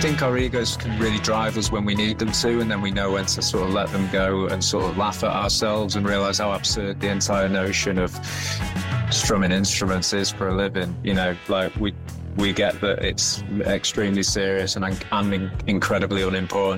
think our egos can really drive us when we need them to, and then we know when to sort of let them go and sort of laugh at ourselves and realise how absurd the entire notion of strumming instruments is for a living. You know, like we get that it's extremely serious and incredibly unimportant.